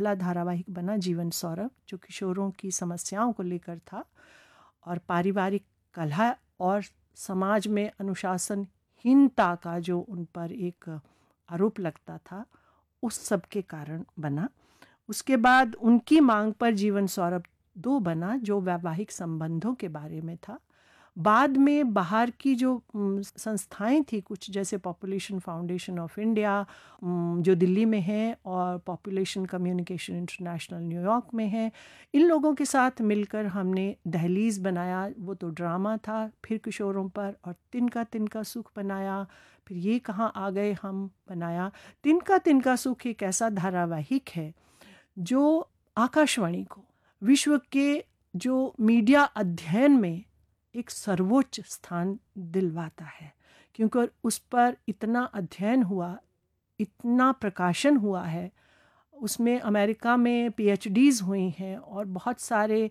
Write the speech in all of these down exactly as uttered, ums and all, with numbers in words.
पहला धारावाहिक बना जीवन सौरभ, जो किशोरों की समस्याओं को लेकर था और पारिवारिक कलह और समाज में अनुशासनहीनता का जो उन पर एक आरोप लगता था, उस सब के कारण बना। उसके बाद उनकी मांग पर जीवन सौरभ दो बना, जो वैवाहिक संबंधों के बारे में था। बाद में बाहर की जो संस्थाएं थी कुछ, जैसे पॉपुलेशन फाउंडेशन ऑफ इंडिया जो दिल्ली में है और पॉपुलेशन कम्युनिकेशन इंटरनेशनल न्यूयॉर्क में है, इन लोगों के साथ मिलकर हमने दहलीज बनाया, वो तो ड्रामा था, फिर किशोरों पर, और तिनका तिनका सुख बनाया, फिर ये कहाँ आ गए हम बनाया। तिनका तिनका सुख एक ऐसा धारावाहिक है जो आकाशवाणी को विश्व के जो मीडिया अध्ययन में एक सर्वोच्च स्थान दिलवाता है, क्योंकि उस पर इतना अध्ययन हुआ, इतना प्रकाशन हुआ है, उसमें अमेरिका में पीएचडीज हुई हैं और बहुत सारे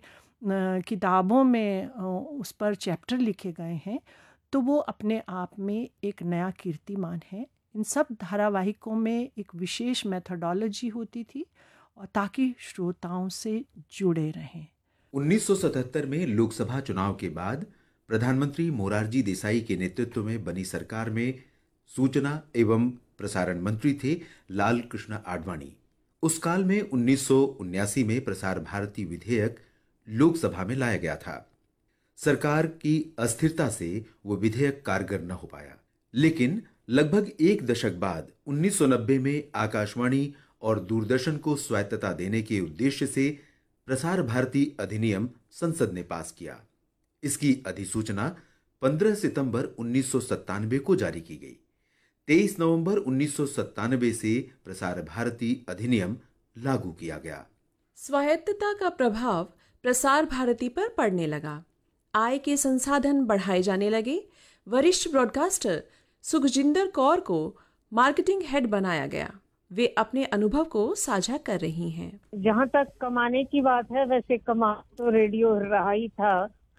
किताबों में उस पर चैप्टर लिखे गए हैं। तो वो अपने आप में एक नया कीर्तिमान है। इन सब धारावाहिकों में एक विशेष मेथोडोलॉजी होती थी और ताकि श्रोताओं से जुड़े रहें। उन्नीस सौ सतहत्तर में लोकसभा चुनाव के बाद प्रधानमंत्री मोरारजी देसाई के नेतृत्व में बनी सरकार में सूचना एवं प्रसारण मंत्री थे लाल कृष्ण आडवाणी। उस काल में उन्नीस सौ उन्यासी में प्रसार भारती विधेयक लोकसभा में लाया गया था। सरकार की अस्थिरता से वो विधेयक कारगर न हो पाया, लेकिन लगभग एक दशक बाद उन्नीस सौ नब्बे में आकाशवाणी और दूरदर्शन को स्वायत्तता देने के उद्देश्य से प्रसार भारती अधिनियम संसद ने पास किया। इसकी अधिसूचना पंद्रह सितंबर उन्नीस सौ सत्तानवे को जारी की गई। तेईस नवंबर उन्नीस सौ सत्तानवे से प्रसार भारती अधिनियम लागू किया गया। स्वायत्तता का प्रभाव प्रसार भारती पर पड़ने लगा। आय के संसाधन बढ़ाए जाने लगे। वरिष्ठ ब्रॉडकास्टर सुखजिंदर कौर को मार्केटिंग हेड बनाया गया। वे अपने अनुभव को साझा कर रही हैं। जहाँ तक कमाने की बात है, वैसे कमा तो रेडियो रहा ही था।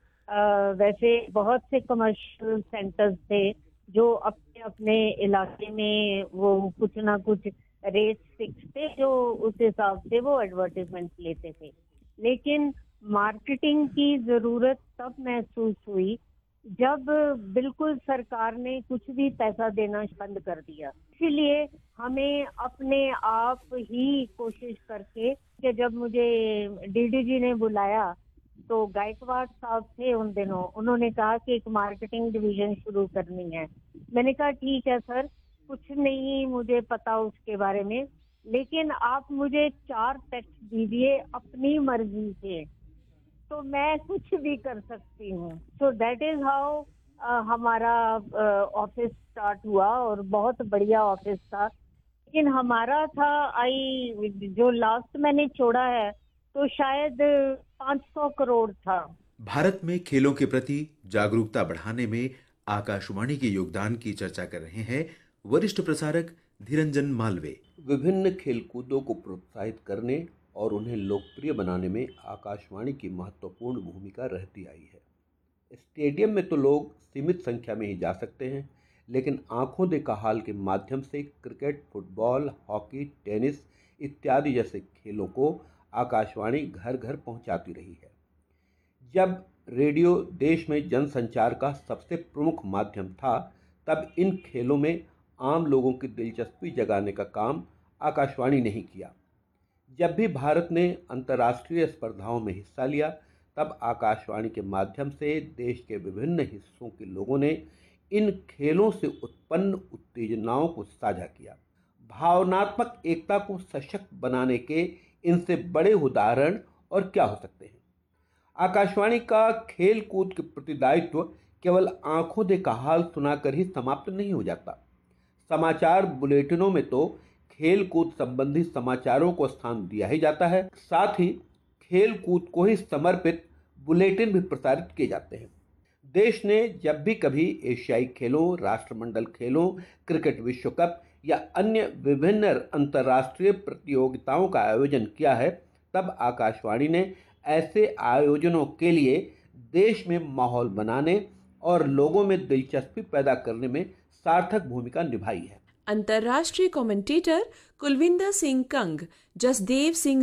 आ, वैसे बहुत से कमर्शियल सेंटर्स थे जो अपने अपने इलाके में वो कुछ ना कुछ रेट फिक्स थे, जो उस हिसाब से वो एडवर्टाइजमेंट लेते थे। लेकिन मार्केटिंग की जरूरत तब महसूस हुई जब बिल्कुल सरकार ने कुछ भी पैसा देना बंद कर दिया। इसीलिए हमें अपने आप ही कोशिश करके, कि जब मुझे डीडी जी ने बुलाया तो गायकवाड़ साहब थे उन दिनों, उन्होंने कहा कि एक मार्केटिंग डिवीजन शुरू करनी है। मैंने कहा ठीक है सर, कुछ नहीं मुझे पता उसके बारे में, लेकिन आप मुझे चार टेक्स्ट दीजिए अपनी मर्जी से, तो मैं कुछ भी कर सकती हूँ। सो दैट इज हाउ हमारा ऑफिस uh, स्टार्ट हुआ और बहुत बढ़िया ऑफिस था। लेकिन हमारा था आई जो लास्ट मैंने छोड़ा है तो शायद पाँच सौ करोड़ था। भारत में खेलों के प्रति जागरूकता बढ़ाने में आकाशवाणी के योगदान की चर्चा कर रहे हैं वरिष्ठ प्रसारक धीरंजन मालवे। विभिन्न खेलकूदों को प्रोत्साहित करने और उन्हें लोकप्रिय बनाने में आकाशवाणी की महत्वपूर्ण भूमिका रहती आई है। स्टेडियम में तो लोग सीमित संख्या में ही जा सकते हैं, लेकिन आंखों देखा हाल के माध्यम से क्रिकेट, फुटबॉल, हॉकी, टेनिस इत्यादि जैसे खेलों को आकाशवाणी घर घर पहुंचाती रही है। जब रेडियो देश में जनसंचार का सबसे प्रमुख माध्यम था, तब इन खेलों में आम लोगों की दिलचस्पी जगाने का काम आकाशवाणी ने ही किया। जब भी भारत ने अंतर्राष्ट्रीय स्पर्धाओं में हिस्सा लिया, तब आकाशवाणी के माध्यम से देश के विभिन्न हिस्सों के लोगों ने इन खेलों से उत्पन्न उत्तेजनाओं को साझा किया। भावनात्मक एकता को सशक्त बनाने के इनसे बड़े उदाहरण और क्या हो सकते हैं। आकाशवाणी का खेल कूद के प्रति दायित्व केवल आंखों देखा हाल सुनाकर ही समाप्त नहीं हो जाता। समाचार बुलेटिनों में तो खेल कूद संबंधी समाचारों को स्थान दिया ही जाता है, साथ ही खेल कूद को ही समर्पित बुलेटिन भी प्रसारित किए जाते हैं। देश ने जब भी कभी एशियाई खेलों, राष्ट्रमंडल खेलों, क्रिकेट विश्व कप या अन्य विभिन्न अंतर्राष्ट्रीय प्रतियोगिताओं का आयोजन किया है, तब आकाशवाणी ने ऐसे आयोजनों के लिए देश में माहौल बनाने और लोगों में दिलचस्पी पैदा करने में सार्थक भूमिका निभाई है। अंतर्राष्ट्रीय कमेंटेटर कुलविंदर सिंह कंग, जसदेव सिंह